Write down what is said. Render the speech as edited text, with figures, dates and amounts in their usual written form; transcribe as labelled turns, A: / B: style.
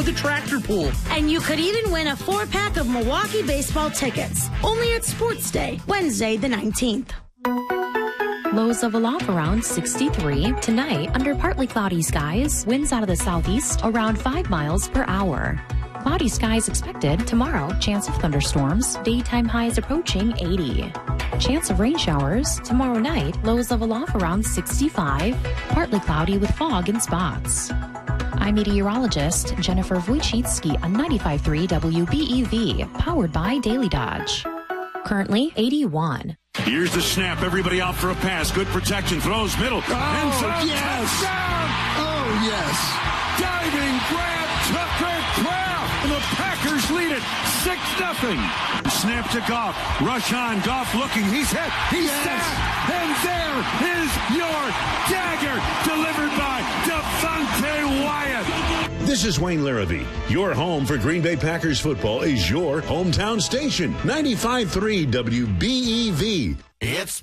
A: the tractor pull.
B: And you could even win a 4-pack of Milwaukee baseball tickets. Only at Sports Day, Wednesday the 19th.
C: Lows of aloft around 63. Tonight, under partly cloudy skies, winds out of the southeast around 5 miles per hour. Cloudy skies expected tomorrow. Chance of thunderstorms. Daytime highs approaching 80. Chance of rain showers tomorrow night. Lows level off around 65. Partly cloudy with fog in spots. I'm meteorologist Jennifer Wojcicki on 95.3 WBEV, powered by Daily Dodge. Currently 81.
D: Here's the snap. Everybody out for a pass. Good protection. Throws middle.
E: Oh, yes.
D: Touchdown.
E: Oh, yes.
D: Diving grab. Tucker Kraft. And the Packers lead it 6-0. Snap to Goff. Rush on. Goff looking. He's hit. He's sacked. And there is your dagger delivered by Devontae Wyatt.
F: This is Wayne Larrabee. Your home for Green Bay Packers football is your hometown station. 95.3 WBEV.
G: It's